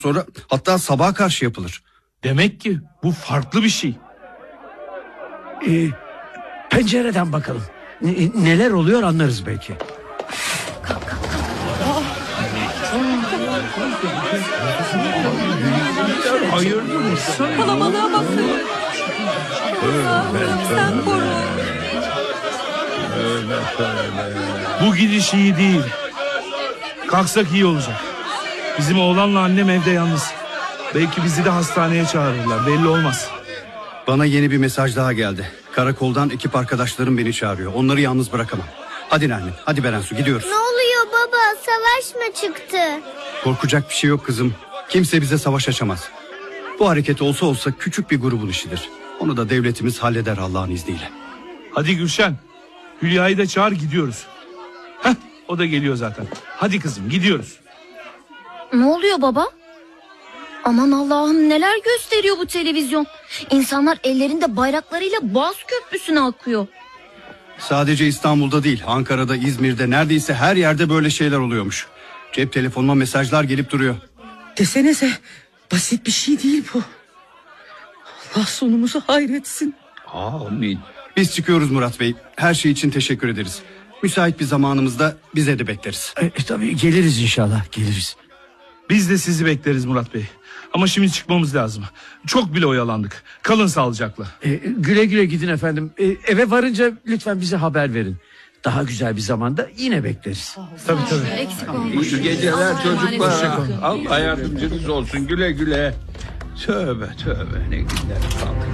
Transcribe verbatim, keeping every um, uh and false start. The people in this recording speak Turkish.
sonra hatta sabaha karşı yapılır. Demek ki bu farklı bir şey. Ee, pencereden bakalım. N- neler oluyor anlarız belki. Hayırdır? Kalabalığa bakın. Allah'ım sen koru. Bu gidiş iyi değil. Kalksak iyi olacak. Bizim oğlanla annem evde yalnız. Belki bizi de hastaneye çağırırlar, belli olmaz. Bana yeni bir mesaj daha geldi. Karakoldan ekip arkadaşlarım beni çağırıyor. Onları yalnız bırakamam. Hadi Nermin, hadi Berensu, gidiyoruz. Ne oluyor baba? Savaş mı çıktı? Korkacak bir şey yok kızım. Kimse bize savaş açamaz. Bu hareket olsa olsa küçük bir grubun işidir. Onu da devletimiz halleder Allah'ın izniyle. Hadi Gülşen, Hülya'yı da çağır, gidiyoruz. Heh, o da geliyor zaten. Hadi kızım, gidiyoruz. Ne oluyor baba? Aman Allah'ım, neler gösteriyor bu televizyon? İnsanlar ellerinde bayraklarıyla Boğaz Köprüsü'ne akıyor. Sadece İstanbul'da değil, Ankara'da, İzmir'de, neredeyse her yerde böyle şeyler oluyormuş. Cep telefonuma mesajlar gelip duruyor. Desenize, basit bir şey değil bu. Allah sonumuzu hayretsin. Amin. Biz çıkıyoruz Murat Bey. Her şey için teşekkür ederiz. Müsait bir zamanımızda bize de bekleriz. E, tabii geliriz inşallah, geliriz. Biz de sizi bekleriz Murat Bey. Ama şimdi çıkmamız lazım. Çok bile oyalandık. Kalın sağlıcakla. E, güle güle gidin efendim. E, eve varınca lütfen bize haber verin. Daha güzel bir zamanda yine bekleriz. Tabii tabii. Eksik olmuş. İyi geceler Allah'a çocuklar. emanet olun. Allah yardımcınız olsun, güle güle. Tövbe tövbe, ne günler kaldı.